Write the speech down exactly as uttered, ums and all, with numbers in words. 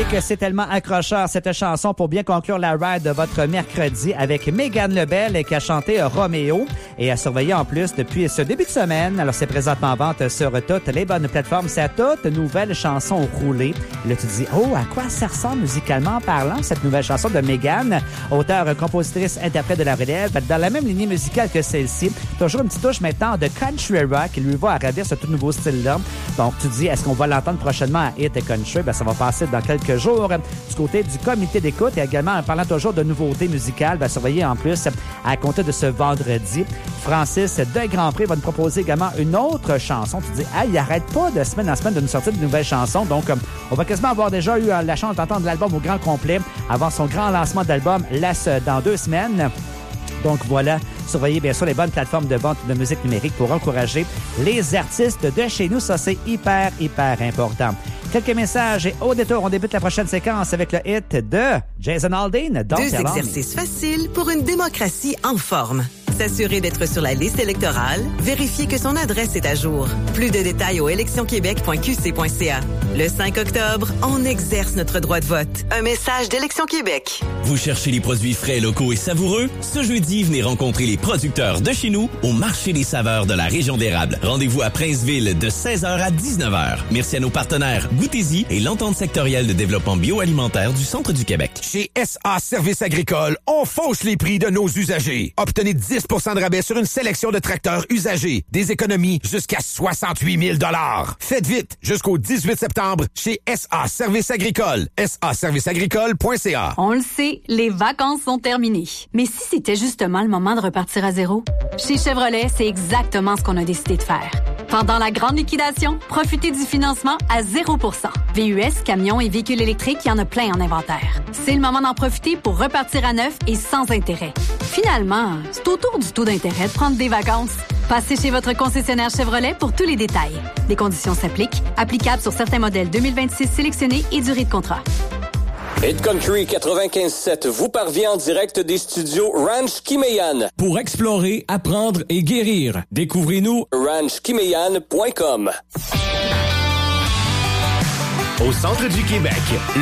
que c'est tellement accrocheur, cette chanson, pour bien conclure la ride de votre mercredi avec Mégane Lebel qui a chanté Roméo et a surveillé en plus depuis ce début de semaine. Alors, c'est présentement en vente sur toutes les bonnes plateformes. C'est à toute nouvelle chanson roulée. Là, tu te dis, oh, à quoi ça ressemble musicalement parlant, cette nouvelle chanson de Mégane, auteure, compositrice, interprète de la relève, dans la même lignée musicale que celle-ci. Toujours une petite touche maintenant de country rock qui lui va à ravir ce tout nouveau style-là. Donc, tu te dis, est-ce qu'on va l'entendre prochainement à Hit Country? Ben, ça va passer dans quelques jours. Du côté du comité d'écoute et également en parlant toujours de nouveautés musicales, ben, surveillez en plus à compter de ce vendredi. Francis de Grand Prix va nous proposer également une autre chanson. Tu te dis, ah, il arrête pas de semaine en semaine de nous sortir de nouvelles chansons. Donc, on va quasiment avoir déjà eu la chance d'entendre l'album au grand complet avant son grand lancement d'album dans deux semaines. Donc voilà, surveillez bien sûr les bonnes plateformes de vente de musique numérique pour encourager les artistes de chez nous. Ça, c'est hyper, hyper important. Quelques messages et au détour, on débute la prochaine séquence avec le hit de Jason Aldean. Deux exercices faciles pour une démocratie en forme. S'assurer d'être sur la liste électorale, vérifier que son adresse est à jour. Plus de détails au élections québec point q c point c a. Le cinq octobre, on exerce notre droit de vote. Un message d'Élections Québec. Vous cherchez les produits frais, locaux et savoureux? Ce jeudi, venez rencontrer les producteurs de chez nous au Marché des saveurs de la région d'Érable. Rendez-vous à Princeville de seize heures à dix-neuf heures. Merci à nos partenaires Goûtez-y et l'entente sectorielle de développement bioalimentaire du Centre du Québec. Chez S A Services agricoles, on fauche les prix de nos usagers. Obtenez dix pour cent de rabais sur une sélection de tracteurs usagés. Des économies jusqu'à soixante-huit mille dollars. Faites vite jusqu'au dix-huit septembre chez S A Services agricoles. S A services agricoles point c a. On le sait, les vacances sont terminées. Mais si c'était justement le moment de repartir à zéro? Chez Chevrolet, c'est exactement ce qu'on a décidé de faire. Pendant la grande liquidation, profitez du financement à zéro pour cent. V U S, camions et véhicules électriques, il y en a plein en inventaire. C'est le moment d'en profiter pour repartir à neuf et sans intérêt. Finalement, c'est autour du taux d'intérêt de prendre des vacances. Passez chez votre concessionnaire Chevrolet pour tous les détails. Les conditions s'appliquent. Applicables sur certains modèles deux mille vingt-six sélectionnés et durée de contrat. Hit Country quatre-vingt-quinze sept vous parvient en direct des studios Ranch Kimeyan. Pour explorer, apprendre et guérir, découvrez-nous ranch kimeyan point com. Au centre du Québec,